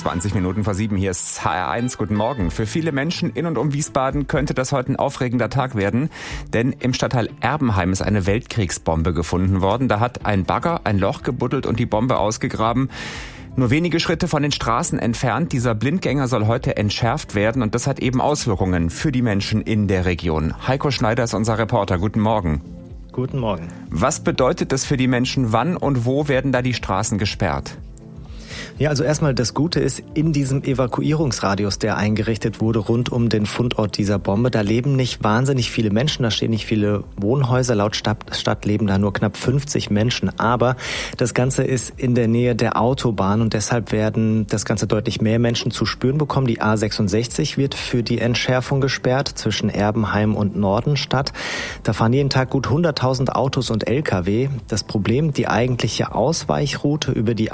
7:20. Hier ist HR1. Guten Morgen. Für viele Menschen in und um Wiesbaden könnte das heute ein aufregender Tag werden. Denn im Stadtteil Erbenheim ist eine Weltkriegsbombe gefunden worden. Da hat ein Bagger ein Loch gebuddelt und die Bombe ausgegraben. Nur wenige Schritte von den Straßen entfernt. Dieser Blindgänger soll heute entschärft werden. Und das hat eben Auswirkungen für die Menschen in der Region. Heiko Schneider ist unser Reporter. Guten Morgen. Guten Morgen. Was bedeutet das für die Menschen? Wann und wo werden da die Straßen gesperrt? Ja, also erstmal das Gute ist, in diesem Evakuierungsradius, der eingerichtet wurde rund um den Fundort dieser Bombe, da leben nicht wahnsinnig viele Menschen, da stehen nicht viele Wohnhäuser. Laut Stadt leben da nur knapp 50 Menschen. Aber das Ganze ist in der Nähe der Autobahn und deshalb werden das Ganze deutlich mehr Menschen zu spüren bekommen. Die A66 wird für die Entschärfung gesperrt zwischen Erbenheim und Nordenstadt. Da fahren jeden Tag gut 100.000 Autos und Lkw. Das Problem, die eigentliche Ausweichroute über die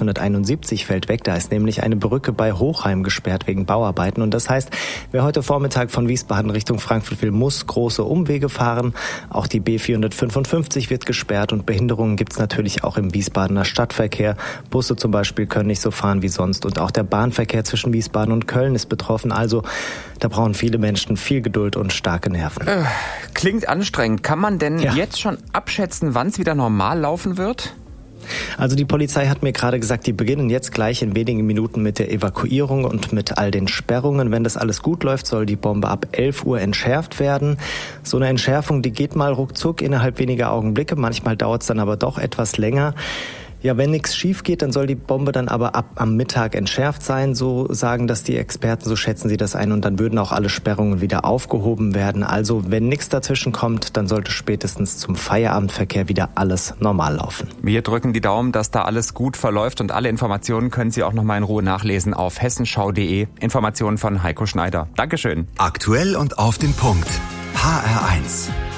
A671 fällt weg. Da ist nämlich eine Brücke bei Hochheim gesperrt wegen Bauarbeiten. Und das heißt, wer heute Vormittag von Wiesbaden Richtung Frankfurt will, muss große Umwege fahren. Auch die B455 wird gesperrt und Behinderungen gibt es natürlich auch im Wiesbadener Stadtverkehr. Busse zum Beispiel können nicht so fahren wie sonst. Und auch der Bahnverkehr zwischen Wiesbaden und Köln ist betroffen. Also da brauchen viele Menschen viel Geduld und starke Nerven. Klingt anstrengend. Kann man denn jetzt schon abschätzen, wann es wieder normal laufen wird? Also die Polizei hat mir gerade gesagt, die beginnen jetzt gleich in wenigen Minuten mit der Evakuierung und mit all den Sperrungen. Wenn das alles gut läuft, soll die Bombe ab 11 Uhr entschärft werden. So eine Entschärfung, die geht mal ruckzuck innerhalb weniger Augenblicke. Manchmal dauert es dann aber doch etwas länger. Ja, wenn nichts schief geht, dann soll die Bombe dann aber ab am Mittag entschärft sein. So sagen das die Experten, so schätzen sie das ein. Und dann würden auch alle Sperrungen wieder aufgehoben werden. Also wenn nichts dazwischen kommt, dann sollte spätestens zum Feierabendverkehr wieder alles normal laufen. Wir drücken die Daumen, dass da alles gut verläuft. Und alle Informationen können Sie auch noch mal in Ruhe nachlesen auf hessenschau.de. Informationen von Heiko Schneider. Dankeschön. Aktuell und auf den Punkt. HR1.